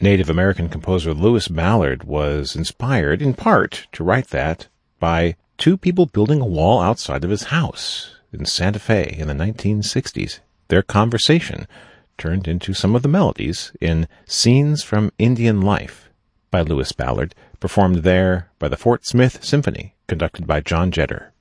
Native American composer Lewis Ballard was inspired, in part, to write that by two people building a wall outside of his house in Santa Fe in the 1960s. Their conversation turned into some of the melodies in Scenes from Indian Life by Lewis Ballard, performed there by the Fort Smith Symphony, conducted by John Jetter.